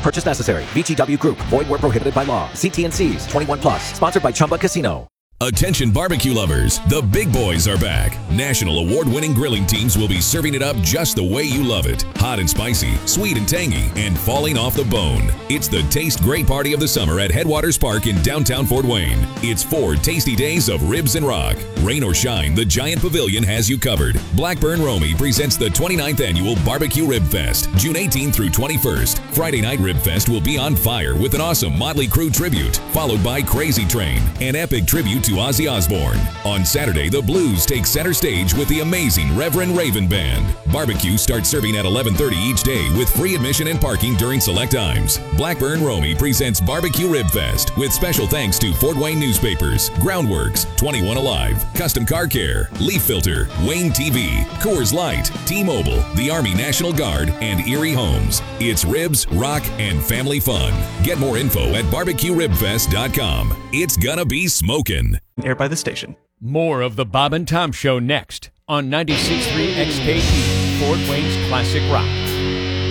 purchase necessary. VGW Group. Void where prohibited by law. See T&Cs. 21 plus. Sponsored by Chumba Casino. Attention barbecue lovers, the big boys are back. National award-winning grilling teams will be serving it up just the way you love it. Hot and spicy, sweet and tangy, and falling off the bone. It's the Taste Great Party of the summer at Headwaters Park in downtown Fort Wayne. It's 4 tasty days of ribs and rock. Rain or shine, the Giant Pavilion has you covered. Blackburn Romy presents the 29th Annual Barbecue Rib Fest, June 18th through 21st. Friday night Rib Fest will be on fire with an awesome Motley Crue tribute, followed by Crazy Train, an epic tribute to Ozzy Osbourne. On Saturday, the Blues take center stage with the amazing Reverend Raven Band. Barbecue starts serving at 11:30 each day with free admission and parking during select times. Blackburn Romy presents Barbecue Rib Fest with special thanks to Fort Wayne Newspapers, Groundworks, 21 Alive, Custom Car Care, Leaf Filter, Wayne TV, Coors Light, T-Mobile, the Army National Guard, and Erie Homes. It's ribs, rock, and family fun. Get more info at barbecueribfest.com. It's gonna be smokin'. Aired by the station. More of the Bob and Tom Show next on 96.3 XKE, Fort Wayne's Classic Rock.